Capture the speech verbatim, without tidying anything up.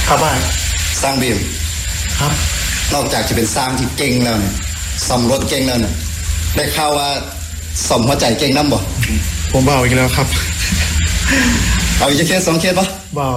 ครับว่าสร้างบีมครับนอกจากจะเป็นสร้างที่เก่งแล้วเนี่ยซ่อมรถเก่งแล้วเนี่ยได้ข่าวว่าซ่อมหัวใจเก่งน้ำบ่ผมเบาอีกแล้วครับเอาอีกเคสสองเคสปะเบา